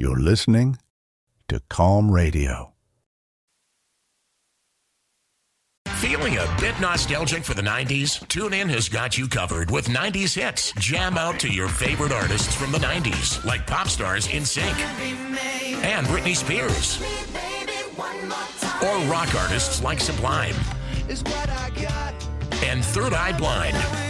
You're listening to Calm Radio. Feeling a bit nostalgic for the 90s? TuneIn has got you covered with 90s hits. Jam out to your favorite artists from the 90s, like pop stars NSYNC and Britney Spears, or rock artists like Sublime and Third Eye Blind.